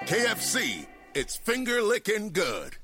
KFC, it's finger-licking good.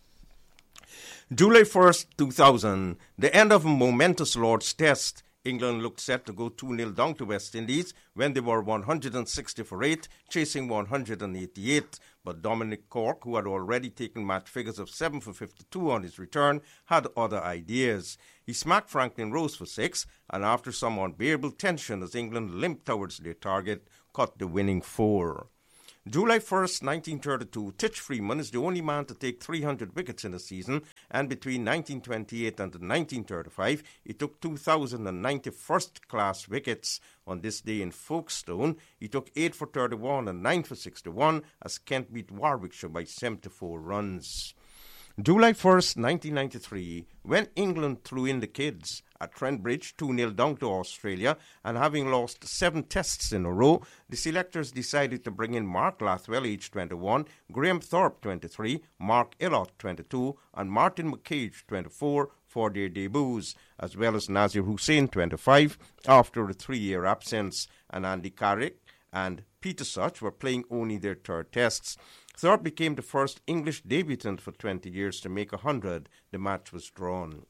July 1st, 2000, the end of a momentous Lord's Test. England looked set to go 2-0 down to West Indies when they were 160 for 8, chasing 188. But Dominic Cork, who had already taken match figures of 7 for 52 on his return, had other ideas. He smacked Franklin Rose for 6, and after some unbearable tension as England limped towards their target, cut the winning 4. July 1st, 1932, Titch Freeman is the only man to take 300 wickets in a season, and between 1928 and 1935, he took 2,090 first-class wickets. On this day in Folkestone, he took 8 for 31 and 9 for 61 as Kent beat Warwickshire by 74 runs. July 1st, 1993, when England threw in the kids at Trent Bridge, 2-0 down to Australia, and having lost 7 tests in a row, the selectors decided to bring in Mark Lathwell, aged 21, Graham Thorpe, 23, Mark Illott, 22, and Martin McCage, 24, for their debuts, as well as Nazir Hussain, 25, after a 3-year absence, and Andy Carrick and Peter Such were playing only their third tests. Thorpe became the first English debutant for 20 years to make 100. The match was drawn.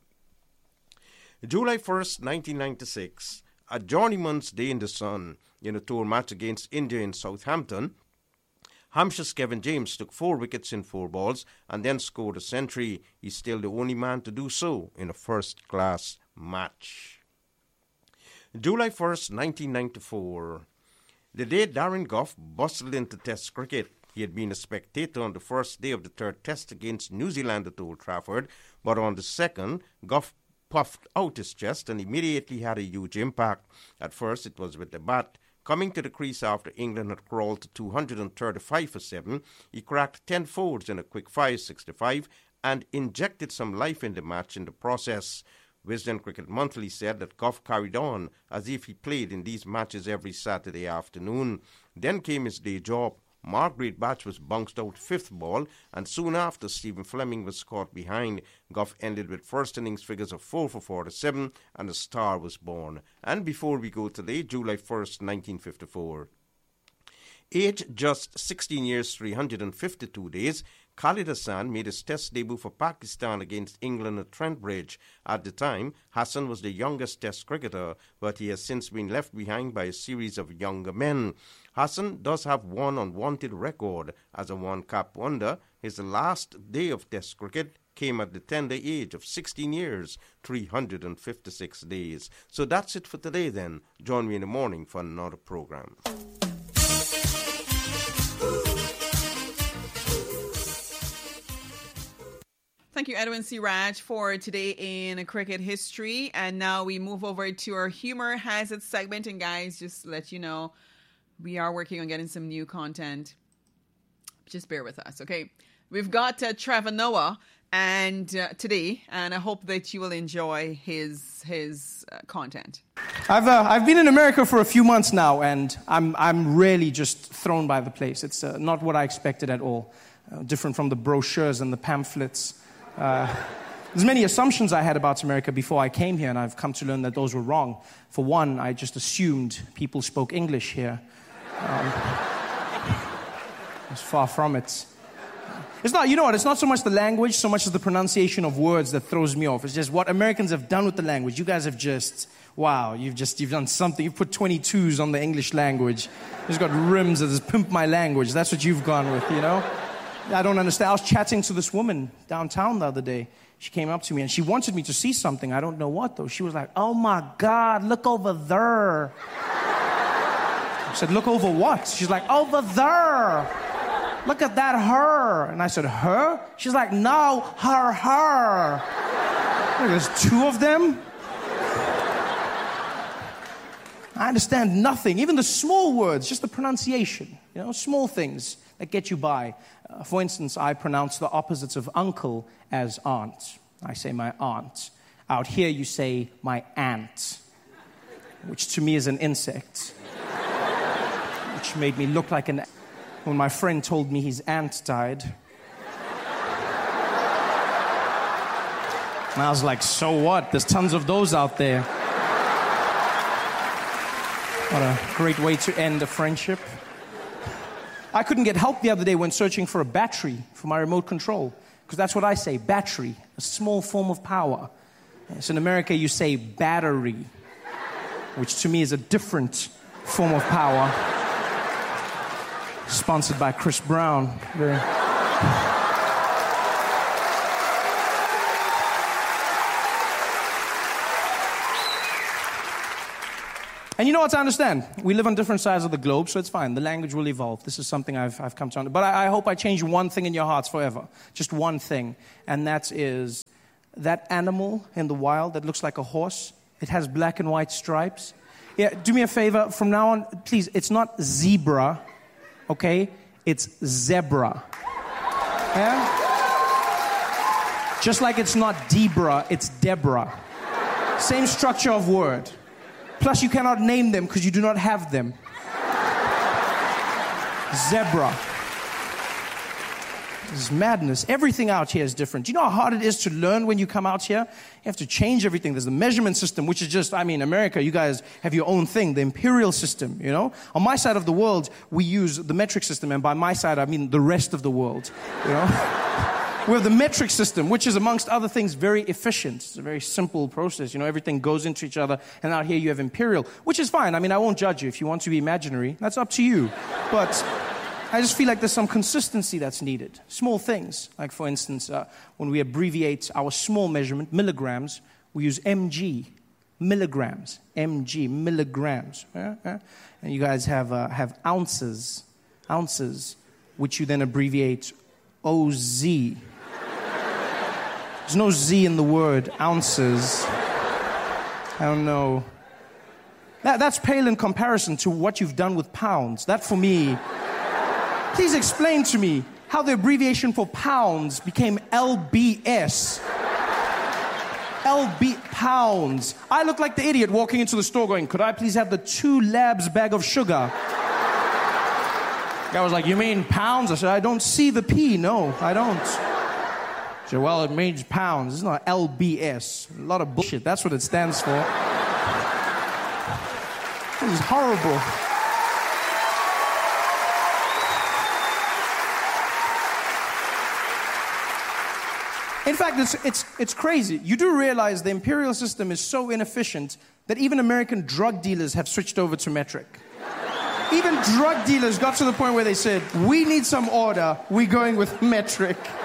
July 1st, 1996, a journeyman's day in the sun in a tour match against India in Southampton, Hampshire's Kevin James took 4 wickets in 4 balls and then scored a century. He's still the only man to do so in a first-class match. July 1st, 1994, the day Darren Gough bustled into Test cricket. He had been a spectator on the first day of the third Test against New Zealand at Old Trafford, but on the second, Gough puffed out his chest and immediately had a huge impact. At first, it was with the bat. Coming to the crease after England had crawled to 235 for 7, he cracked 10 fours in a quick 565 and injected some life in the match in the process. Wisden Cricket Monthly said that Gough carried on as if he played in these matches every Saturday afternoon. Then came his day job. Margaret Batch was bounced out 5th ball, and soon after Stephen Fleming was caught behind. Gough ended with first innings figures of 4 for 47, and a star was born. And before we go today, July 1st, 1954. Aged just 16 years, 352 days, Khalid Hassan made his Test debut for Pakistan against England at Trent Bridge. At the time, Hassan was the youngest Test cricketer, but he has since been left behind by a series of younger men. Hassan does have one unwanted record as a one-cap wonder. His last day of Test cricket came at the tender age of 16 years, 356 days. So that's it for today then. Join me in the morning for another program. Thank you, Edwin C. Raj, for today in cricket history. And now we move over to our Humor Has It segment. And guys, just to let you know, we are working on getting some new content. Just bear with us, okay? We've got Trevor Noah and today, and I hope that you will enjoy his content. I've been in America for a few months now, and I'm really just thrown by the place. It's not what I expected at all. Different from the brochures and the pamphlets. There's many assumptions I had about America before I came here, and I've come to learn that those were wrong. For one, I just assumed people spoke English here. It's far from it. It's not, you know what, it's not so much the language, so much as the pronunciation of words that throws me off. It's just what Americans have done with the language. You guys have just, wow, you've done something. You've put 22s on the English language. You've got rims that just pimp my language. That's what you've gone with, you know? I don't understand. I was chatting to this woman downtown the other day. She came up to me and she wanted me to see something. I don't know what, though. She was like, oh my God, look over there. I said, look over what? She's like, over there. Look at that her. And I said, her? She's like, no, her. Look, there's 2 of them. I understand nothing. Even the small words, just the pronunciation. You know, small things that get you by. For instance, I pronounce the opposites of uncle as aunt. I say my aunt. Out here, you say my aunt, which to me is an insect, which made me look like an... When my friend told me his aunt died, and I was like, so what? There's tons of those out there. What a great way to end a friendship. I couldn't get help the other day when searching for a battery for my remote control. Because that's what I say, battery, a small form of power. Yes, in America, you say battery, which to me is a different form of power. Sponsored by Chris Brown. Very... And you know what, I understand. We live on different sides of the globe, so it's fine. The language will evolve. This is something I've come to understand. But I hope I change one thing in your hearts forever. Just one thing. And that is that animal in the wild that looks like a horse. It has black and white stripes. Yeah, do me a favor. From now on, please, it's not zebra, okay? It's zebra. Yeah? Just like it's not Debra, it's Deborah. Same structure of word. Plus, you cannot name them because you do not have them. Zebra. This is madness. Everything out here is different. Do you know how hard it is to learn when you come out here? You have to change everything. There's the measurement system, which is just, America, you guys have your own thing, the imperial system, you know? On my side of the world, we use the metric system, and by my side, I mean the rest of the world, you know? We have the metric system, which is, amongst other things, very efficient. It's a very simple process. You know, everything goes into each other. And out here you have imperial, which is fine. I won't judge you. If you want to be imaginary, that's up to you. But I just feel like there's some consistency that's needed. Small things. Like, for instance, when we abbreviate our small measurement, milligrams, we use mg, milligrams. Mg, milligrams. Yeah? And you guys have ounces, which you then abbreviate OZ. There's no Z in the word, ounces. I don't know. That's pale in comparison to what you've done with pounds. That for me... Please explain to me how the abbreviation for pounds became LBS. Pounds. I look like the idiot walking into the store going, could I please have the 2 labs bag of sugar? Guy was like, you mean pounds? I said, I don't see the P. No, I don't. He said, well, it means pounds. It's not LBS. A lot of bullshit. That's what it stands for. This is horrible. In fact, it's crazy. You do realize the imperial system is so inefficient that even American drug dealers have switched over to metric. Even drug dealers got to the point where they said, we need some order, we're going with metric.